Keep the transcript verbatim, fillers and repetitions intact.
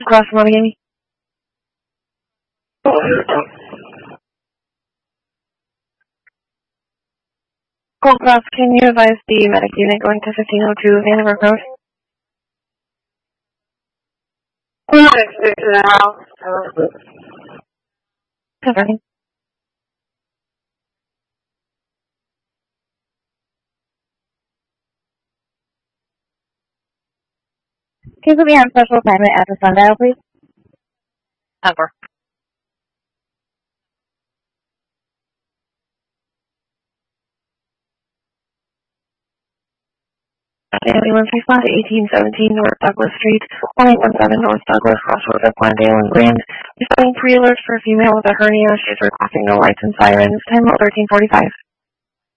Cross, morning, Amy. Gold Cross, can you advise the medic unit going to fifteen oh two Vanderbilt Road? I'm not expecting the house. Confirming. Can you put me on special assignment at the sundial, please? Over. Family one three five, eighteen seventeen North Douglas Street, one eight one seven North Douglas, crossroads of Glendale and Grand. Responding pre-alerts for a female with a hernia. She's requesting no lights and sirens. Time thirteen forty-five.